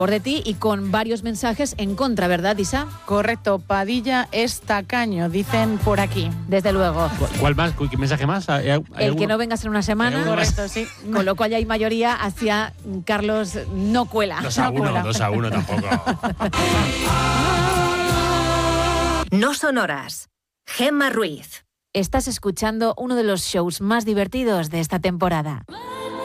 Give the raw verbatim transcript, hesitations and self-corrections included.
por de ti y con varios mensajes en contra, ¿verdad, Isa? Correcto, Padilla es tacaño, dicen por aquí. Desde luego. ¿Cuál más? ¿Qué mensaje más? ¿Hay, hay El que no vengas en una semana. Correcto, sí. Con lo cual ya hay mayoría hacia Carlos no cuela. Dos a no uno, cuela. dos a uno tampoco. No son horas. Gemma Ruiz. Estás escuchando uno de los shows más divertidos de esta temporada.